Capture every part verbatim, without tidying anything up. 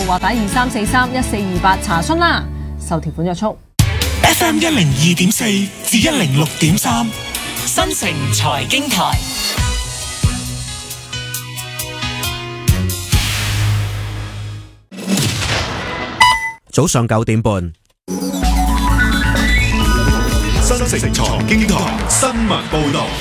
或打二三四三一四二八查詢啦。受條款約束。 F M 一零二點四至一零六點三，新城財經台。 早上九點半， 新城財經台新聞報道。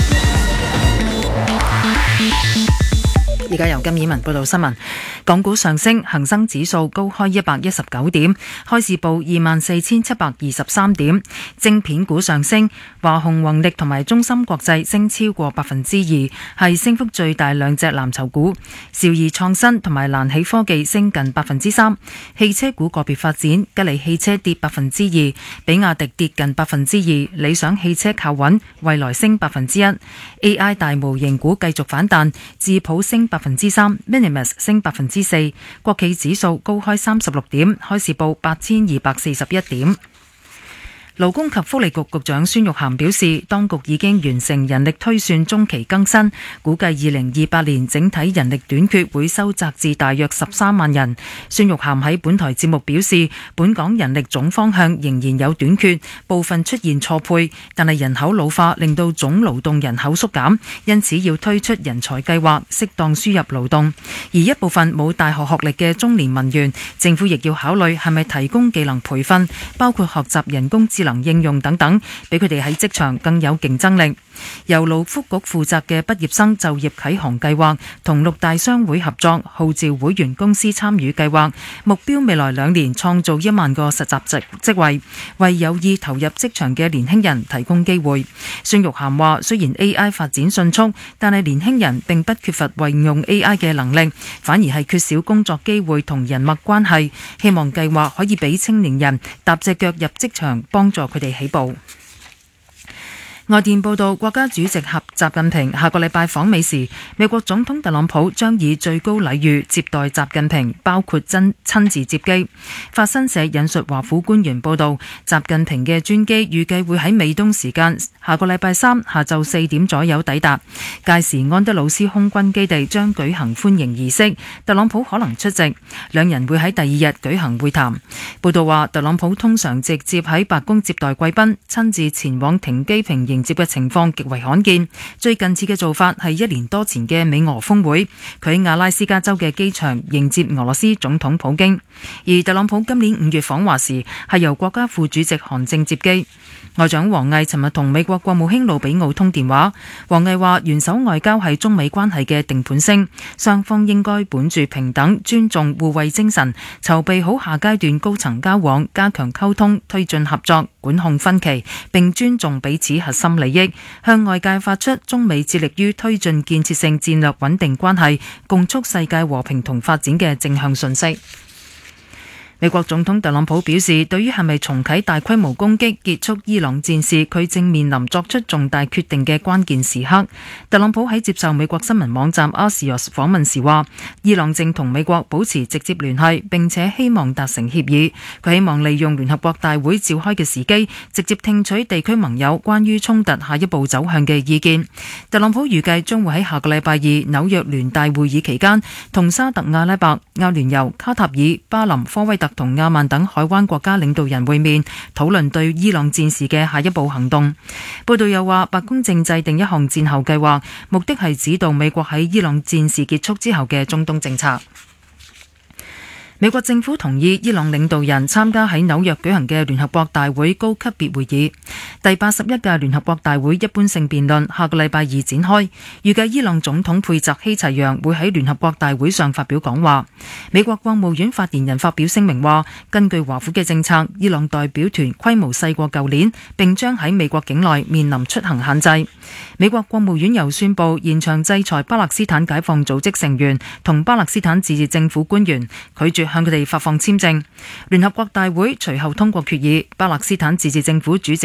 而家由金綺文報道新聞。港股上升，恒生指數高開一百一十九點，開市報二萬四千七百二十三點。晶片股上升，華虹宏力同埋中芯國際升超過百分之二，係升幅最大兩隻藍籌股。兆易創新同埋蘭喜科技升近百分之三。汽車股個別發展，吉利汽車跌百分之二，比亞迪跌近百分之二，理想汽車靠穩，蔚來升百分之一。A I 大模型股繼續反彈，智譜升百分之三 ，Minimus 升百分之四。國企指數高開三十六點，開市報八千二百四十一點。勞工及福利局局長孫玉菡表示，當局已經完成人力推算中期更新，估計二零二八年整體人力短缺會收窄至大約十三萬人。孫玉菡喺本台節目表示，本港人力總方向仍然有短缺，部分出現錯配，但係人口老化令到總勞動人口縮減，因此要推出人才計劃，適當輸入勞動。而一部分冇大學學歷嘅中年文員，政府亦要考慮係咪提供技能培訓，包括學習人工智能應用等等，俾佢哋喺職場更有競爭力。由勞福局負責嘅畢業生就業啟航計劃同六大商會合作，號召會員公司參與計劃，目標未來兩年創造一萬個實習職職位，為有意投入職場嘅年輕人提供機會。孫玉菡話，雖然 A I 發展迅速，但係年輕人並不缺乏運用 A I 嘅能力，反而係缺少工作機會同人脈關係。希望計劃可以俾青年人踏隻腳入職場，幫助佢哋起步。外電報道，國家主席習近平下個禮拜訪美時，美國總統特朗普將以最高禮遇接待習近平，包括真親自接機。法新社引述華府官員報道，習近平嘅專機預計會喺美東時間下個禮拜三下晝四點左右抵達，屆時安德魯斯空軍基地將舉行歡迎儀式，特朗普可能出席，兩人會喺第二日舉行會談。報道話，特朗普通常直接喺白宮接待貴賓，親自前往停機坪迎接嘅情況極為罕見，最近次嘅做法係一年多前嘅美俄峰會，佢喺阿拉斯加州嘅機場迎接俄羅斯總統普京。而特朗普今年五月訪華時係由國家副主席韓正接機。外長王毅尋日同美國國務卿魯比奧通電話，王毅話元首外交係中美關係嘅定盤星，雙方應該本住平等、尊重、互惠精神，籌備好下階段高層交往，加強溝通，推進合作，管控分歧，並尊重彼此核心利益，向外界發出中美致力於推進建設性戰略穩定關係，共促世界和平同發展嘅正向訊息。美國總統特朗普表示，對於係咪重啟大規模攻擊結束伊朗戰事，佢正面臨作出重大決定嘅關鍵時刻。特朗普喺接受美國新聞網站 Axios 訪問時話，伊朗正同美國保持直接聯繫，並且希望達成協議。佢希望利用聯合國大會召開嘅時機，直接聽取地區盟友關於衝突下一步走向嘅意見。特朗普預計將會喺下個禮拜二紐約聯大會議期間，同沙特阿拉伯、阿聯酋、卡塔爾、巴林、科威特同亞曼等海灣國家領導人會面，討論對伊朗戰事嘅下一步行動。報道又話，白宮正制定一項戰後計劃，目的係指導美國喺伊朗戰事結束之後嘅中東政策。美國政府同意伊朗領導人參加喺紐約舉行嘅聯合國大會高級別會議。第八十一屆聯合國大會一般性辯論下個禮拜二展開，預計伊朗總統佩澤希齊揚會喺聯合國大會上發表講話。美國國務院發言人發表聲明話，根據華府嘅政策，伊朗代表團規模細過舊年，並將喺美國境內面臨出行限制。美國國務院又宣布延長制裁巴勒斯坦解放組織成員同巴勒斯坦自治政府官員，拒絕向佢哋發放簽證。聯合國大會隨後通過決議，巴勒斯坦自治政府主席阿巴斯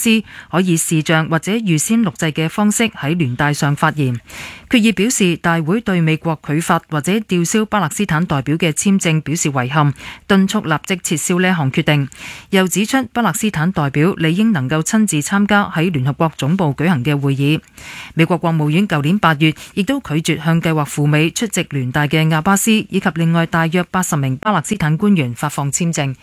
斯可以視像或者預先錄製嘅方式喺聯大上發言。決議表示，大會對美國拒發或者吊銷巴勒斯坦代表嘅簽證表示遺憾，敦促立即撤銷呢項決定。又指出，巴勒斯坦代表理應能夠親自參加喺聯合國總部舉行嘅會議。美國國務院舊年八月亦都拒絕向計劃赴美出席聯大嘅亞巴斯以及另外大約八十名巴勒斯坦官員發放簽證。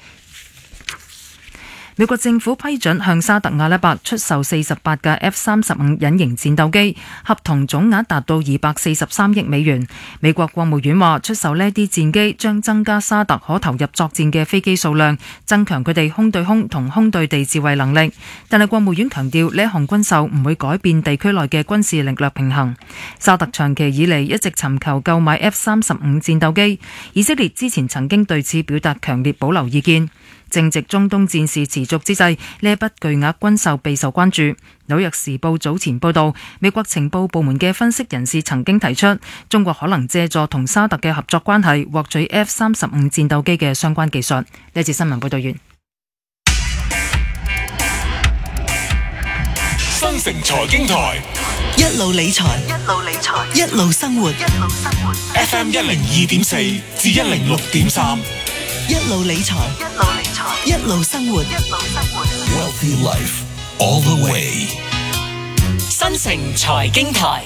美國政府批准向沙特阿拉伯出售四十八架 F 三十五隱形戰鬥機，合同總額達到二百四十三億美元。美國國務院話，出售呢啲戰機將增加沙特可投入作戰嘅飛機數量，增強佢哋空對空同空對地自衛能力。但係國務院強調，呢一項軍售唔會改變地區內嘅軍事力量平衡。沙特長期以嚟一直尋求購買 F 三十五戰鬥機，以色列之前曾經對此表達強烈保留意見。正值中東戰事持續之際，呢一筆巨額軍售備受關注。紐約時報早前報道，美國情報部門嘅分析人士曾經提出，中國可能借助同沙特嘅合作關係，獲取 F 三十五戰鬥機嘅相關技術。呢節新聞報道完。 新城財經台一路理財，一路理財，一路生活，一路生活。 F M 一零二點四至一零六點三， 一路理財，一路理財，一路生活，一路生活。 Wealthy Life all the way。 新城財經台，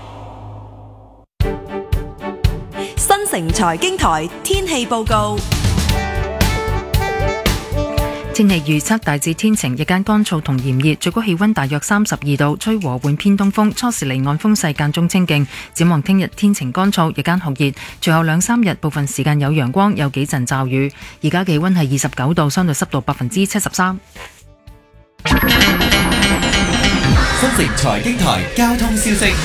新城財經台天氣報告。 天氣預測大致天晴，日間乾燥同炎熱，最高氣溫大約三十二度，吹和緩偏東風，初時離岸風勢間中清勁。展望聽日天晴乾燥，日間酷熱，隨後兩三日部分時間有陽光，有幾陣驟雨。而家氣溫係二十九度，相對濕度百分之七十三。 新城財經台交通消息。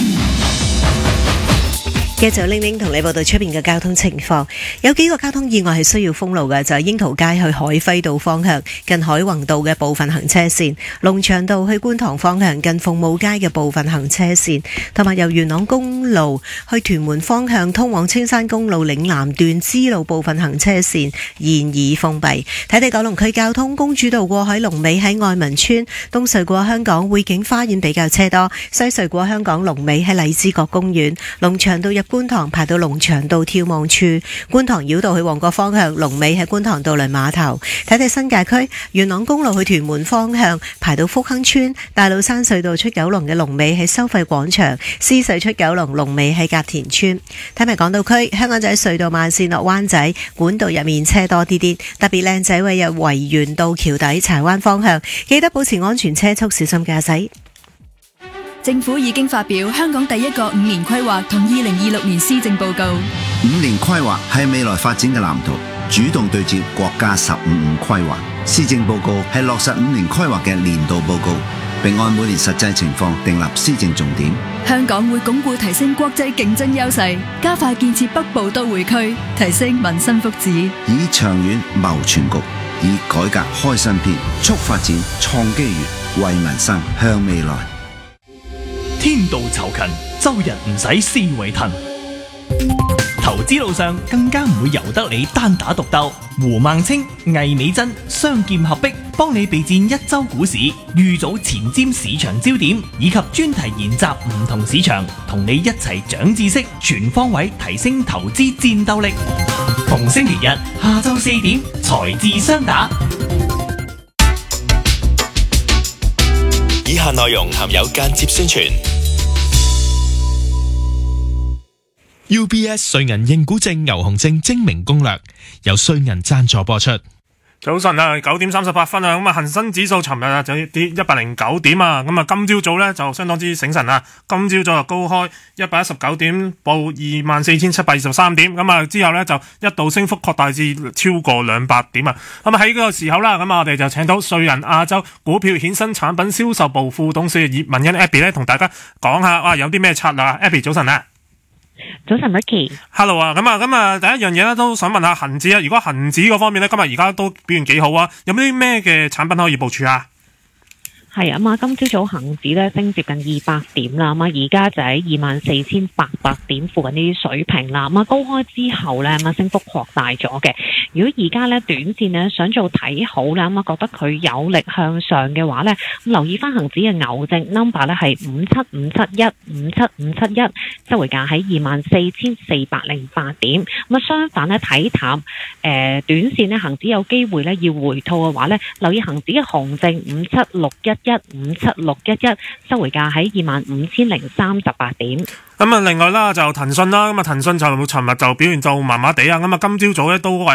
繼續玲玲同你報道出邊嘅交通情況，有幾個交通意外係需要封路嘅，就係櫻桃街去海輝道方向近海泓道嘅部分行車線，龍翔道去觀塘方向近鳳舞街嘅部分行車線，同埋由元朗公路去屯門方向通往青山公路嶺南段支路部分行車線現已封閉。睇睇九龍區交通，公主道過海龍尾喺愛民村，東隧過香港匯景花園比較車多，西隧過香港龍尾喺荔枝角公園，龍翔道入觀塘排到龍翔道眺望處，觀塘繞道去旺角方向龍尾喺觀塘渡輪碼頭。睇睇新界區，元朗公路去屯門方向排到福亨村，大老山隧道出九龍嘅龍尾喺收費廣場，獅隧出九龍龍尾喺隔田村。睇埋港島區，香港仔隧道慢線落灣仔管道入面車多啲啲，特別靚仔位入維園道橋底柴灣方向，記得保持安全車速，小心駕駛。 政府已經發表香港第一個五年規劃同二零二六年施政報告。 五年規劃係未來發展嘅藍圖，主動對接國家十五五規劃。施政報告係落實五年規劃嘅年度報告，並按每年實際情況訂立施政重點。 香港會鞏固提升國際競爭優勢，加快建設北部都會區，提升民生福祉， 以長遠謀全局，以改革開新篇，促發展創機遇，為民生向未來。 天道酬勤，周日唔使思維騰。投資路上更加唔會由得你單打獨鬥。胡孟青、魏美珍雙劍合璧，幫你備戰一周股市，預早前瞻市場焦點，以及專題研習唔同市場，同你一齊長知識，全方位提升投資戰鬥力。逢星期日下晝四點，財智雙打。 以下內容含有間接宣傳。 U B S 瑞銀認股證牛熊證精明攻略，由瑞銀贊助播出。 早晨啊，九點三十八分啊，咁啊恒生指數尋日啊就跌一百零九點啊，咁啊今朝早咧就相當之醒神啊，今朝早就高開一百一十九點，報二萬四千七百二十三點，咁啊之後咧就一度升幅擴大至超過兩百點啊，咁啊喺呢個時候啦，咁啊我哋就請到瑞銀亞洲股票衍生產品銷售部副董事葉文欣 Abby 咧，同大家講下哇有啲咩策略啊 ，Abby 早晨啊。 早晨 Ricky，Hello 啊，咁啊，咁啊，第一樣嘢咧都想問下恒指啊，如果恒指嗰方面咧今日而家都表現幾好啊，有冇啲咩嘅產品可以部署啊？ 係啊嘛，今朝早恒指咧升接近二百點啦，咁啊而家就喺二萬四千八百點附近呢啲水平啦，咁啊高開之後咧，咁啊升幅擴大咗嘅。如果而家咧短線咧想做睇好啦，咁啊覺得佢有力向上嘅話咧，咁留意翻恒指嘅牛證 number 咧係五七五七一五七五七一，收回價喺二萬四千四百零八點。咁啊相反咧睇淡，誒、呃、短線咧恒指有機會咧要回吐嘅話咧，留意恒指嘅熊證五七六一一五七六一一，收回價喺二萬五千零三十八點。 咁啊，另外啦就騰訊啦，咁啊騰訊就尋日就表現就麻麻地啊，咁啊今朝早咧都